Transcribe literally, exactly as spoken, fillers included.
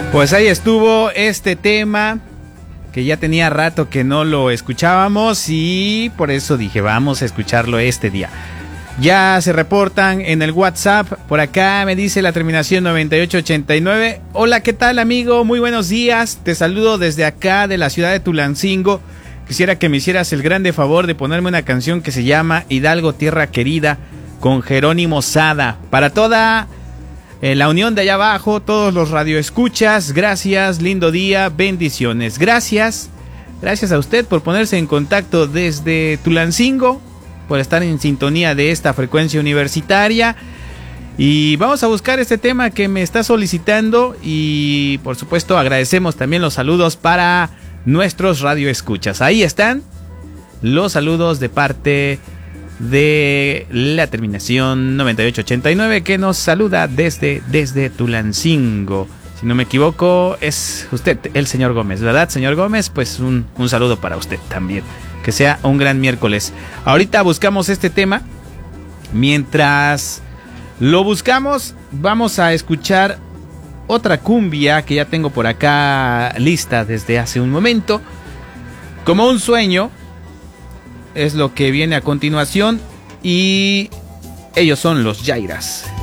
Pues ahí estuvo este tema que ya tenía rato que no lo escuchábamos y por eso dije vamos a escucharlo este día. Ya se reportan en el WhatsApp, por acá me dice la terminación noventa y ocho ochenta y nueve. Hola, ¿qué tal, amigo? Muy buenos días, te saludo desde acá de la ciudad de Tulancingo. Quisiera que me hicieras el grande favor de ponerme una canción que se llama Hidalgo Tierra Querida con Jerónimo Sada. Para toda eh, la unión de allá abajo, todos los radioescuchas, gracias, lindo día, bendiciones. Gracias, gracias a usted por ponerse en contacto desde Tulancingo, por estar en sintonía de esta frecuencia universitaria. Y vamos a buscar este tema que me está solicitando y por supuesto agradecemos también los saludos para nuestros radioescuchas. Ahí están los saludos de parte de la terminación noventa y ocho ochenta y nueve que nos saluda desde, desde Tulancingo. Si no me equivoco es usted, el señor Gómez, ¿verdad, señor Gómez? Pues un, un saludo para usted también. Que sea un gran miércoles. Ahorita buscamos este tema. Mientras lo buscamos, vamos a escuchar otra cumbia que ya tengo por acá lista desde hace un momento. Como un sueño es lo que viene a continuación y ellos son los Yairas.